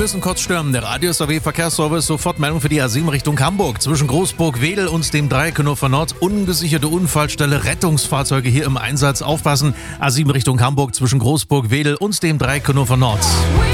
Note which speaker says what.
Speaker 1: müssen kurz stören. Der Radio SAW Verkehrsservice, sofort Meldung für die A7 Richtung Hamburg. Zwischen Großburg-Wedel und dem Dreieck Hannover Nord. Ungesicherte Unfallstelle, Rettungsfahrzeuge hier im Einsatz. Aufpassen. A7 Richtung Hamburg zwischen Großburg-Wedel und dem Dreieck Hannover Nord.